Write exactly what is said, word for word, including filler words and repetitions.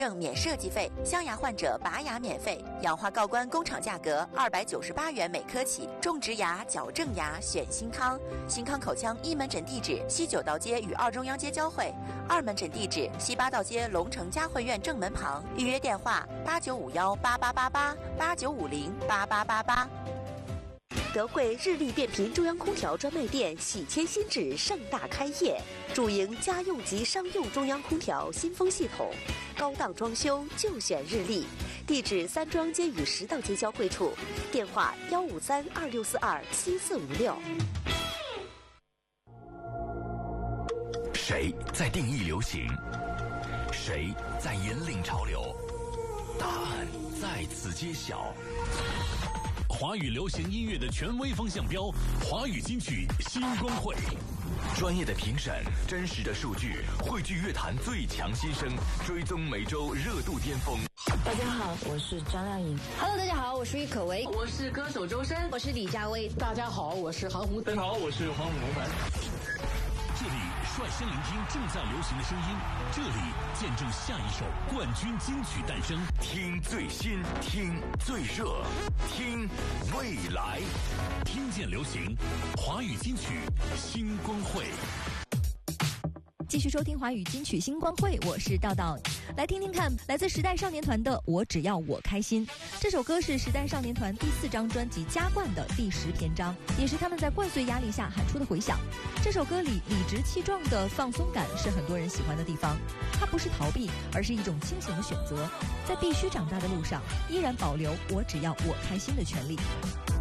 证免设计费，镶牙患者拔牙免费，氧化锆冠工厂价格二百九十八元每颗起，种植牙、矫正牙选新康。新康口腔一门诊地址西九道街与二中央街交汇，二门诊地址西八道街龙城嘉汇苑正门旁，预约电话八九五幺八八八八八九五零八八八八。 德惠日立变频中央空调专卖店喜迁新址盛大开业，主营家用及商用中央空调新风系统，高档装修就选日立。地址三庄街与十道街交汇处，电话幺五三二六四二七四五六。 谁在定义流行？谁在引领潮流？答案在此揭晓。华语流行音乐的权威风向标，华语金曲新光会，专业的评审，真实的数据，汇聚乐坛最强新声，追踪每周热度巅峰。 大家好，我是张靓颖。 Hello， 大家好，我是郁可唯， 我是歌手周深， 我是李佳薇。 大家好，我是韩红。 大家好，我是黄伟文。 这里率先聆听正在流行的声音，这里见证下一首冠军金曲诞生。听最新，听最热，听未来，听见流行，华语金曲新光会。 继续收听华语金曲星光会，我是道道，来听听看来自时代少年团的《我只要我开心》。这首歌是时代少年团第四张专辑《加冠》的第十篇章，也是他们在灌碎压力下喊出的回响。这首歌里理直气壮的放松感是很多人喜欢的地方，它不是逃避，而是一种清醒的选择，在必须长大的路上依然保留我只要我开心的权利。